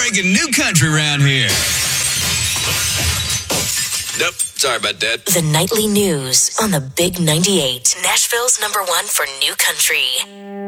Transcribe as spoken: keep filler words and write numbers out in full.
breaking new country around here. Nope. Sorry about that. The nightly news on the Big ninety-eight, Nashville's number one for new country.